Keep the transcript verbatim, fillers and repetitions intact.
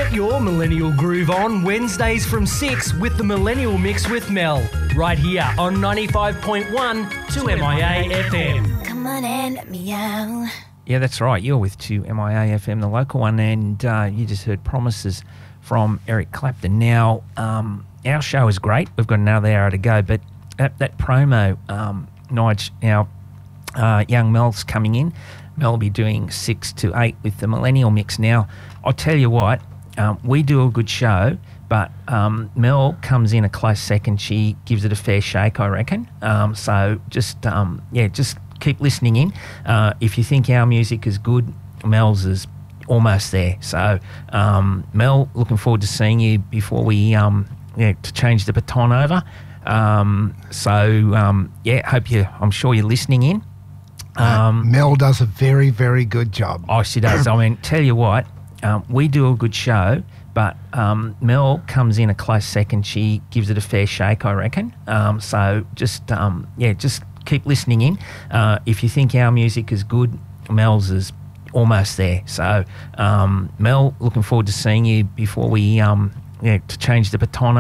Get your millennial groove on Wednesdays from six with the Millennial Mix with Mel, right here on ninety-five point one to M I A F M. Come on and let me out. Yeah, that's right. You're with two M I A F M, the local one, and uh, you just heard Promises from Eric Clapton. Now, um, our show is great. We've got another hour to go, but that, that promo, um, Nige, now uh, young Mel's coming in. Mel will be doing six to eight with the Millennial Mix. Now, I'll tell you what, um, we do a good show, but um, Mel comes in a close second. She gives it a fair shake, I reckon. Um, so just, um, yeah, just keep listening in. Uh, if you think our music is good, Mel's is almost there. So, um, Mel, looking forward to seeing you before we, um, yeah, to change the baton over. Um, so, um, yeah, hope you, I'm sure you're listening in. Um, uh, Mel does a very, very good job. Oh, she does. I mean, tell you what, um, we do a good show, but um, Mel comes in a close second. She gives it a fair shake, I reckon. Um, so just, um, yeah, just keep listening in. Uh, if you think our music is good, Mel's is almost there. So, um, Mel, looking forward to seeing you before we, um, yeah, to change the baton